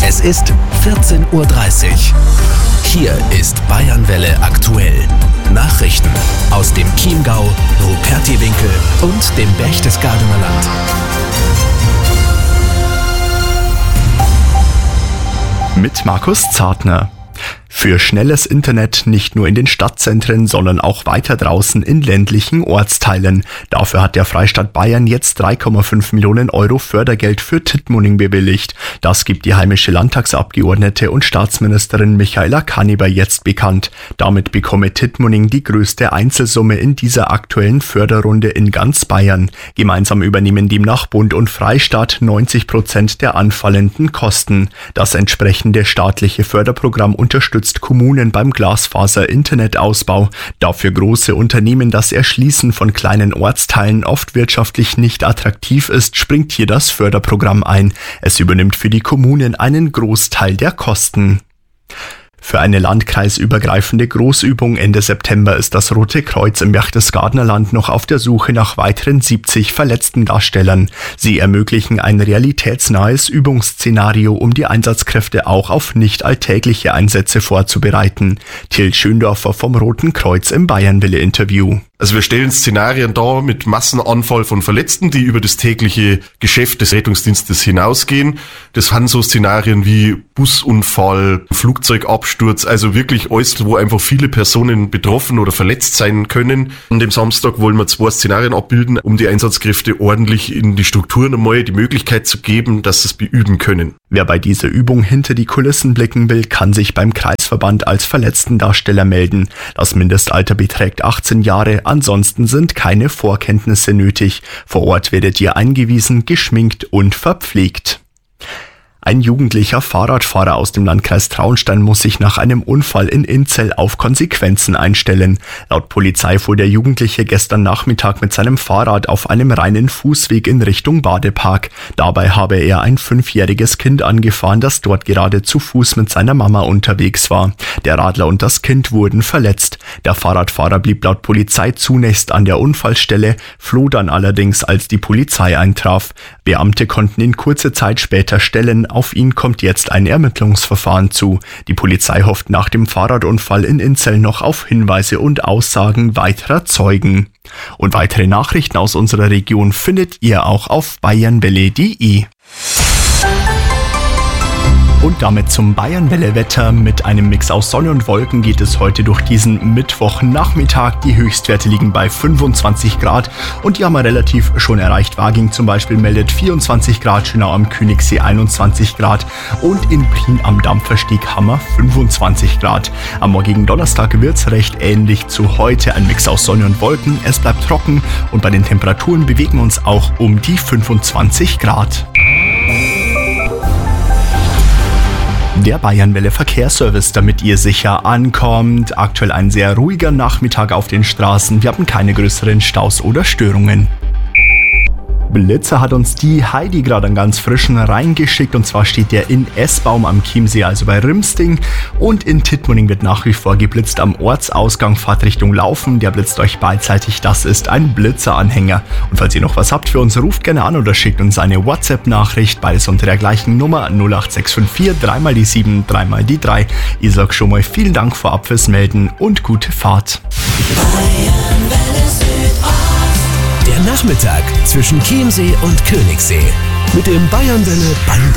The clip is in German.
Es ist 14:30 Uhr. Hier ist Bayernwelle aktuell. Nachrichten aus dem Chiemgau, Rupertiwinkel und dem Berchtesgadener Land. Mit Markus Zartner. Für schnelles Internet nicht nur in den Stadtzentren, sondern auch weiter draußen in ländlichen Ortsteilen. Dafür hat der Freistaat Bayern jetzt 3,5 Millionen Euro Fördergeld für Tittmoning bewilligt. Das gibt die heimische Landtagsabgeordnete und Staatsministerin Michaela Kanneber jetzt bekannt. Damit bekomme Tittmoning die größte Einzelsumme in dieser aktuellen Förderrunde in ganz Bayern. Gemeinsam übernehmen demnach Bund und Freistaat 90% der anfallenden Kosten. Das entsprechende staatliche Förderprogramm unterstützt Kommunen beim Glasfaser-Internetausbau. Da für große Unternehmen das Erschließen von kleinen Ortsteilen oft wirtschaftlich nicht attraktiv ist, springt hier das Förderprogramm ein. Es übernimmt für die Kommunen einen Großteil der Kosten. Für eine landkreisübergreifende Großübung Ende September ist das Rote Kreuz im Berchtesgadener Land noch auf der Suche nach weiteren 70 verletzten Darstellern. Sie ermöglichen ein realitätsnahes Übungsszenario, um die Einsatzkräfte auch auf nicht alltägliche Einsätze vorzubereiten. Till Schöndorfer vom Roten Kreuz im Bayernwelle-Interview. Also wir stellen Szenarien dar mit Massenanfall von Verletzten, die über das tägliche Geschäft des Rettungsdienstes hinausgehen. Das sind so Szenarien wie Busunfall, Flugzeugabsturz, also wirklich alles, wo einfach viele Personen betroffen oder verletzt sein können. An dem Samstag wollen wir 2 Szenarien abbilden, um die Einsatzkräfte ordentlich in die Strukturen einmal die Möglichkeit zu geben, dass sie es beüben können. Wer bei dieser Übung hinter die Kulissen blicken will, kann sich beim Kreisverband als Verletztendarsteller melden. Das Mindestalter beträgt 18 Jahre. Ansonsten sind keine Vorkenntnisse nötig. Vor Ort werdet ihr eingewiesen, geschminkt und verpflegt. Ein jugendlicher Fahrradfahrer aus dem Landkreis Traunstein muss sich nach einem Unfall in Inzell auf Konsequenzen einstellen. Laut Polizei fuhr der Jugendliche gestern Nachmittag mit seinem Fahrrad auf einem reinen Fußweg in Richtung Badepark. Dabei habe er ein 5-jähriges Kind angefahren, das dort gerade zu Fuß mit seiner Mama unterwegs war. Der Radler und das Kind wurden verletzt. Der Fahrradfahrer blieb laut Polizei zunächst an der Unfallstelle, floh dann allerdings, als die Polizei eintraf. Beamte konnten ihn kurze Zeit später stellen. Auf ihn kommt jetzt ein Ermittlungsverfahren zu. Die Polizei hofft nach dem Fahrradunfall in Inzell noch auf Hinweise und Aussagen weiterer Zeugen. Und weitere Nachrichten aus unserer Region findet ihr auch auf bayernwelle.de. Und damit zum Bayernwelle-Wetter. Mit einem Mix aus Sonne und Wolken geht es heute durch diesen Mittwochnachmittag. Die Höchstwerte liegen bei 25 Grad und die haben wir relativ schon erreicht. Waging zum Beispiel meldet 24 Grad, Schönau am Königssee 21 Grad und in Prien am Dampfersteg haben wir 25 Grad. Am morgigen Donnerstag wird es recht ähnlich zu heute. Ein Mix aus Sonne und Wolken. Es bleibt trocken und bei den Temperaturen bewegen wir uns auch um die 25 Grad. Der Bayernwelle Verkehrsservice, damit ihr sicher ankommt. Aktuell ein sehr ruhiger Nachmittag auf den Straßen. Wir haben keine größeren Staus oder Störungen. Blitzer hat uns die Heidi gerade einen ganz frischen reingeschickt, und zwar steht der in Essbaum am Chiemsee, also bei Rimsting, und in Tittmoning wird nach wie vor geblitzt am Ortsausgang, Fahrt Richtung Laufen, der blitzt euch beidseitig, das ist ein Blitzeranhänger. Und falls ihr noch was habt für uns, ruft gerne an oder schickt uns eine WhatsApp-Nachricht, beides unter der gleichen Nummer 08654 3 die 7 3 die 3. Ich sag schon mal vielen Dank vorab fürs Melden und gute Fahrt. Der Nachmittag zwischen Chiemsee und Königssee mit dem Bayernwelle